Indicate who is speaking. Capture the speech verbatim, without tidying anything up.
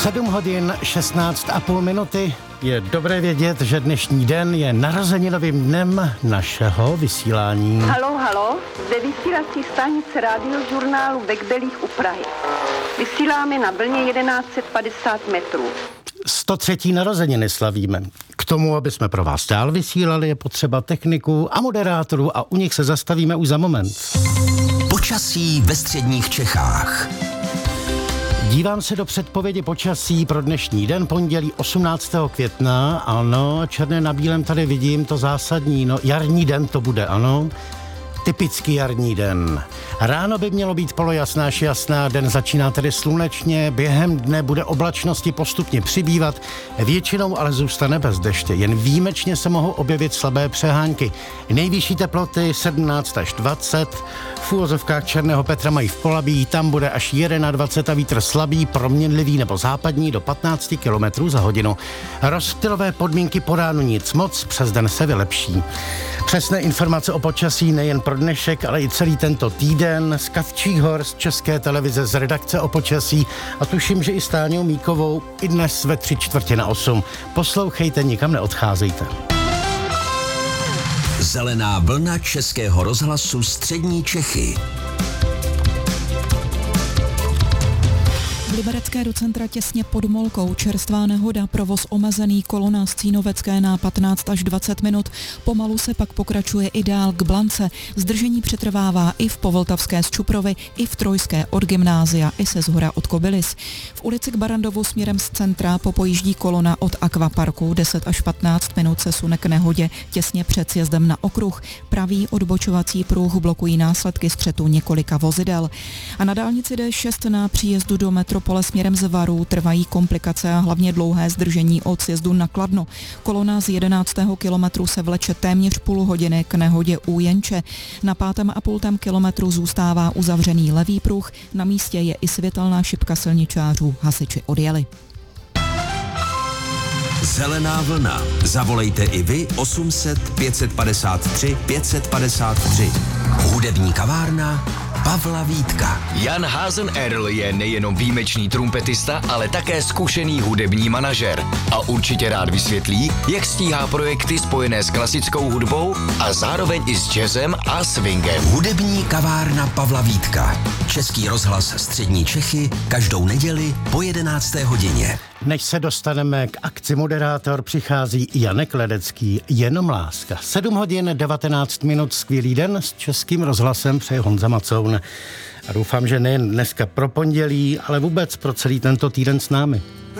Speaker 1: sedm hodin šestnáct a půl minuty. Je dobré vědět, že dnešní den je narozeninovým dnem našeho vysílání.
Speaker 2: Halo, halo, zde vysílací stanice radiožurnálu ve Kbelích u Prahy. Vysíláme na vlně jedenáct set padesát metrů.
Speaker 1: sto třetí narozeniny slavíme. K tomu, aby jsme pro vás dál vysílali, je potřeba techniků a moderátorů a u nich se zastavíme už za moment.
Speaker 3: Počasí ve středních Čechách.
Speaker 1: Dívám se do předpovědi počasí pro dnešní den, pondělí osmnáctého května. Ano, černé na bílém tady vidím to zásadní, no jarní den to bude, ano. Typický jarní den. Ráno by mělo být polojasná až jasná, den začíná tedy slunečně, během dne bude oblačnosti postupně přibývat, většinou ale zůstane bez deště, jen výjimečně se mohou objevit slabé přehánky. Nejvyšší teploty sedmnáct až dvacet, v úvozovkách Černého Petra mají v Polabí, tam bude až dvacet jedna a vítr slabý, proměnlivý nebo západní do patnáct kilometrů za hodinu. Rozptylové podmínky po ránu nic moc, přes den se vylepší. Přesné informace o počasí nejen pro dnešek, ale i celý tento týden z Kavčích hor, z České televize, z redakce o počasí a tuším, že i s Táňou Míkovou i dnes ve tři čtvrtě na osm. Poslouchejte, nikam neodcházejte.
Speaker 3: Zelená vlna Českého rozhlasu Střední Čechy.
Speaker 4: V Liberecké do centra těsně pod Molkou čerstvá nehoda, provoz omezený, kolona z Cínovecké na patnáct až dvacet minut, pomalu se pak pokračuje i dál k Blance. Zdržení přetrvává i v Povltavské z Čuprovy, i v Trojské od Gymnázia, i se zhora od Kobylis. V ulici k Barandovu směrem z centra popojíždí kolona od Akvaparku, deset až patnáct minut se sune k nehodě těsně před sjezdem na okruh. Pravý odbočovací pruh blokují následky střetu několika vozidel. A na dálnici D šest na příjezdu do metro Pole směrem z Varů trvají komplikace a hlavně dlouhé zdržení od sjezdu na Kladno. Kolona z jedenáctého kilometru se vleče téměř půl hodiny k nehodě u Jenče. Na pátém a půltém kilometru zůstává uzavřený levý pruh, na místě je i světelná šipka silničářů, hasiči odjeli.
Speaker 3: Zelená vlna. Zavolejte i vy osm set pět padesát tři pět padesát tři. Hudební kavárna Pavla Vítka.
Speaker 5: Jan Hasen-Earl je nejenom výjimečný trumpetista, ale také zkušený hudební manažer. A určitě rád vysvětlí, jak stíhá projekty spojené s klasickou hudbou a zároveň i s jazzem a swingem.
Speaker 3: Hudební kavárna Pavla Vítka. Český rozhlas Střední Čechy každou neděli po jedenácté hodině.
Speaker 1: Než se dostaneme k akci moderátor, přichází Janek Ledecký, Jenom láska. sedm hodin devatenáct minut, skvělý den s Českým rozhlasem přeje Honza Macoun. A doufám, že nejen dneska pro pondělí, ale vůbec pro celý tento týden s námi.